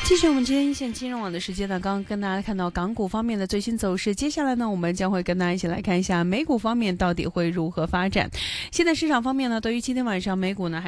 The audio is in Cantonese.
继续我们今天一线金融网的时间呢，刚刚跟大家看到港股方面的最新走势，接下来呢，我们将会跟大家一起来看一下美股方面到底会如何发展。现在市场方面呢，对于今天晚上美股呢，